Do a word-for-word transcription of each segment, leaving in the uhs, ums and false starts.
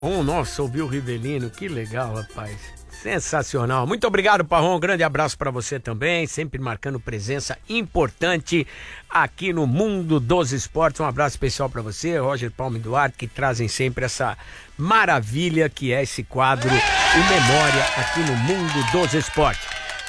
Oh, nossa, ouviu o Rivelino, que legal, rapaz. Sensacional. Muito obrigado, Parrom. Um grande abraço para você também, sempre marcando presença importante aqui no Mundo dos Esportes. Um abraço especial para você, Roger Palme e Duarte, que trazem sempre essa maravilha que é esse quadro em memória aqui no Mundo dos Esportes.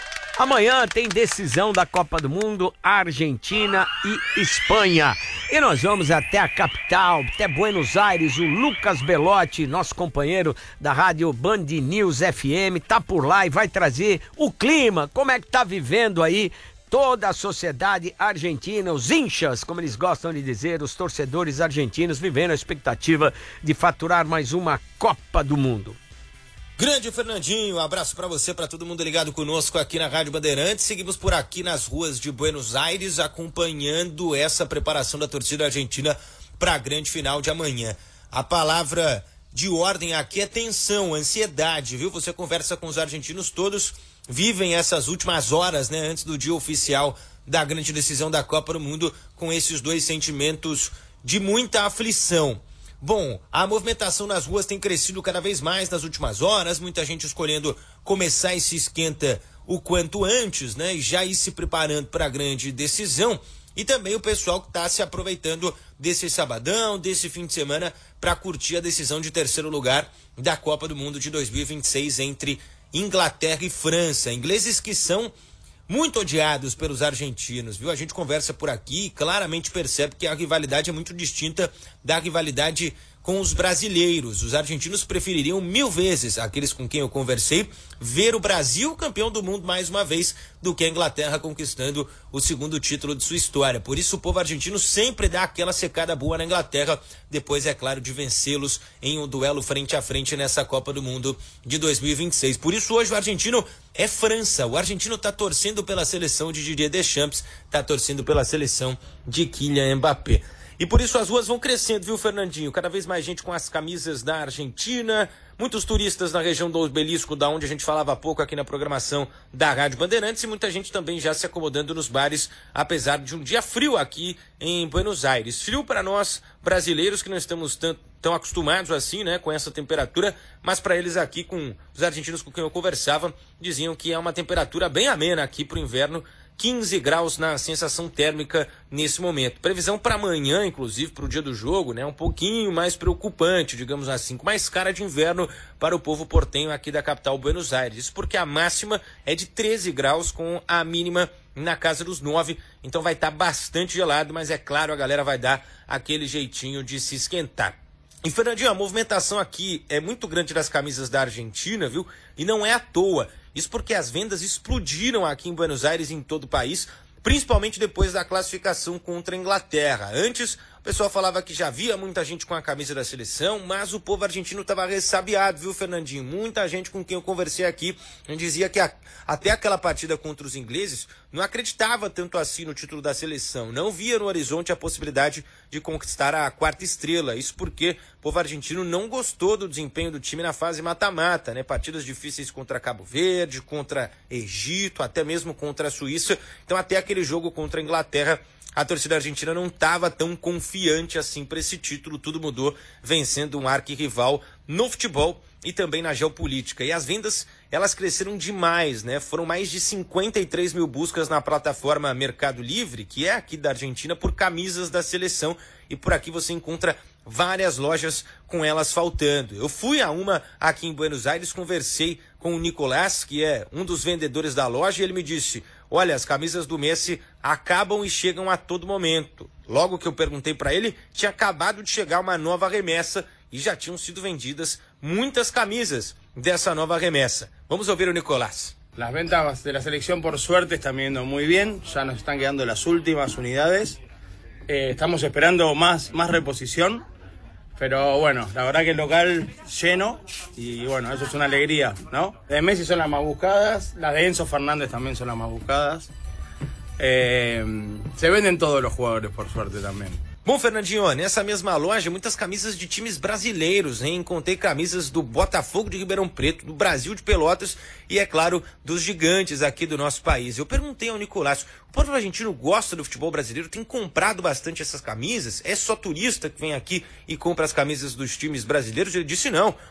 Amanhã tem decisão da Copa do Mundo, Argentina e Espanha. E nós vamos até a capital, até Buenos Aires. O Lucas Belotti, nosso companheiro da rádio Band News F M, tá por lá e vai trazer o clima, como é que tá vivendo aí toda a sociedade argentina, os hinchas, como eles gostam de dizer, os torcedores argentinos vivendo a expectativa de faturar mais uma Copa do Mundo. Grande Fernandinho, um abraço pra você, pra todo mundo ligado conosco aqui na Rádio Bandeirantes. Seguimos por aqui nas ruas de Buenos Aires, acompanhando essa preparação da torcida argentina pra grande final de amanhã. A palavra de ordem aqui é tensão, ansiedade, viu? Você conversa com os argentinos, todos vivem essas últimas horas, né, antes do dia oficial da grande decisão da Copa do Mundo, com esses dois sentimentos de muita aflição. Bom, a movimentação nas ruas tem crescido cada vez mais nas últimas horas, muita gente escolhendo começar esse esquenta o quanto antes, né, e já ir se preparando para a grande decisão, e também o pessoal que está se aproveitando desse sabadão, desse fim de semana, para curtir a decisão de terceiro lugar da Copa do Mundo de dois mil e vinte e seis entre Inglaterra e França, ingleses que são muito odiados pelos argentinos, viu? A gente conversa por aqui e claramente percebe que a rivalidade é muito distinta da rivalidade com os brasileiros. Os argentinos prefeririam mil vezes, aqueles com quem eu conversei, ver o Brasil campeão do mundo mais uma vez do que a Inglaterra conquistando o segundo título de sua história. Por isso o povo argentino sempre dá aquela secada boa na Inglaterra, depois, é claro, de vencê-los em um duelo frente a frente nessa Copa do Mundo de dois mil e vinte e seis. Por isso hoje o argentino é França. O argentino está torcendo pela seleção de Didier Deschamps, está torcendo pela seleção de Kylian Mbappé. E por isso as ruas vão crescendo, viu, Fernandinho? Cada vez mais gente com as camisas da Argentina, muitos turistas na região do Obelisco, da onde a gente falava há pouco aqui na programação da Rádio Bandeirantes, e muita gente também já se acomodando nos bares, apesar de um dia frio aqui em Buenos Aires. Frio para nós brasileiros, que não estamos tão, tão acostumados assim, né, com essa temperatura, mas para eles aqui, com os argentinos com quem eu conversava, diziam que é uma temperatura bem amena aqui para o inverno, quinze graus na sensação térmica nesse momento. Previsão para amanhã, inclusive, para o dia do jogo, né? Um pouquinho mais preocupante, digamos assim, com mais cara de inverno para o povo portenho aqui da capital Buenos Aires. Isso porque a máxima é de treze graus, com a mínima na casa dos nove, então vai estar bastante gelado, mas é claro, a galera vai dar aquele jeitinho de se esquentar. E, Fernandinho, a movimentação aqui é muito grande das camisas da Argentina, viu? E não é à toa. Isso porque as vendas explodiram aqui em Buenos Aires e em todo o país, principalmente depois da classificação contra a Inglaterra. Antes, o pessoal falava que já havia muita gente com a camisa da seleção, mas o povo argentino estava ressabiado, viu, Fernandinho? Muita gente com quem eu conversei aqui dizia que a, até aquela partida contra os ingleses não acreditava tanto assim no título da seleção, não via no horizonte a possibilidade de conquistar a quarta estrela. Isso porque o povo argentino não gostou do desempenho do time na fase mata-mata, né? Partidas difíceis contra Cabo Verde, contra Egito, até mesmo contra a Suíça. Então até aquele jogo contra a Inglaterra, a torcida argentina não estava tão confiante assim para esse título. Tudo mudou, vencendo um arquirrival no futebol e também na geopolítica. E as vendas, elas cresceram demais, né? Foram mais de cinquenta e três mil buscas na plataforma Mercado Livre, que é aqui da Argentina, por camisas da seleção. E por aqui você encontra várias lojas com elas faltando. Eu fui a uma aqui em Buenos Aires, conversei com o Nicolás, que é um dos vendedores da loja, e ele me disse: olha, as camisas do Messi acabam e chegam a todo momento. Logo que eu perguntei para ele, tinha acabado de chegar uma nova remessa e já tinham sido vendidas muitas camisas dessa nova remessa. Vamos ouvir o Nicolás. Las ventas de la selección, por suerte, están yendo muy bien. Ya nos están quedando las últimas unidades. Eh, estamos esperando más, más reposición. Pero bueno, la verdad que el local lleno y bueno, eso es una alegría, ¿no? Las de Messi son las más buscadas, las de Enzo Fernández también son las más buscadas. Eh, se venden todos los jugadores, por suerte, también. Bom, Fernandinho, nessa mesma loja, muitas camisas de times brasileiros, hein? Encontrei camisas do Botafogo de Ribeirão Preto, do Brasil de Pelotas e, é claro, dos gigantes aqui do nosso país. Eu perguntei ao Nicolás, o povo argentino gosta do futebol brasileiro, tem comprado bastante essas camisas? É só turista que vem aqui e compra as camisas dos times brasileiros? Ele disse não,